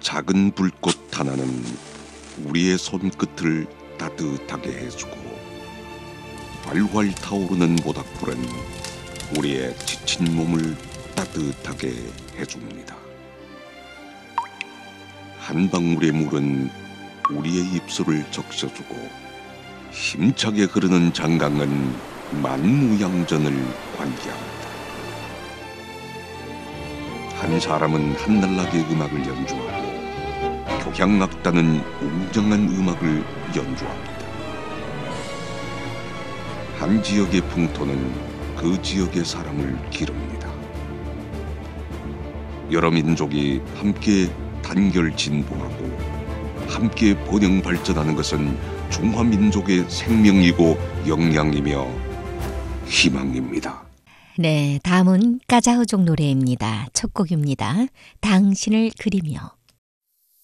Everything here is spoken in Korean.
작은 불꽃 하나는 우리의 손끝을 따뜻하게 해주고, 활활 타오르는 모닥불은 우리의 지친 몸을 따뜻하게 해줍니다. 한 방울의 물은 우리의 입술을 적셔주고, 힘차게 흐르는 장강은 만무양전을 관계합니다. 한 사람은 한날나게 음악을 연주하고, 교향악단은 웅장한 음악을 연주합니다. 한 지역의 풍토는 그 지역의 사람을 기릅니다. 여러 민족이 함께 단결 진보하고 함께 번영 발전하는 것은 중화민족의 생명이고 역량이며 희망입니다. 네, 다음은 까자흐족 노래입니다. 첫 곡입니다. 당신을 그리며.